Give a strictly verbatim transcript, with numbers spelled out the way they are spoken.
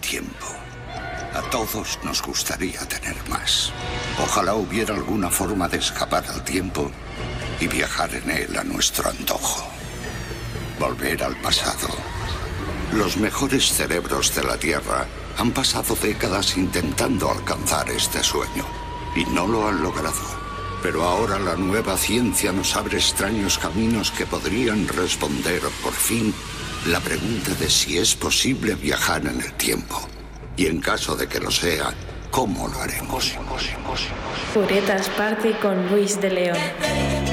tiempo. A todos nos gustaría tener más. Ojalá hubiera alguna forma de escapar al tiempo y viajar en él a nuestro antojo. Volver al pasado. Los mejores cerebros de la Tierra han pasado décadas intentando alcanzar este sueño y no lo han logrado. Pero ahora la nueva ciencia nos abre extraños caminos que podrían responder por fin la pregunta de si es posible viajar en el tiempo. Y en caso de que lo sea, ¿cómo lo haremos? Puretas Party con Luis de León.